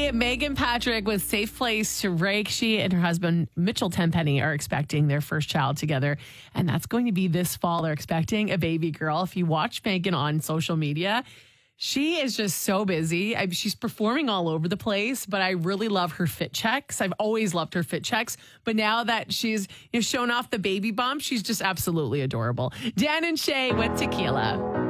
Finally, Megan Patrick with Safe Place to Rake. She and her husband, Mitchell Tenpenny, are expecting their first child together. And that's going to be this fall. They're expecting a baby girl. If you watch Megan on social media, she is just so busy. She's performing all over the place, but I really love her fit checks. I've always loved her fit checks. But now that she's shown off the baby bump, she's just absolutely adorable. Dan and Shay with Tequila.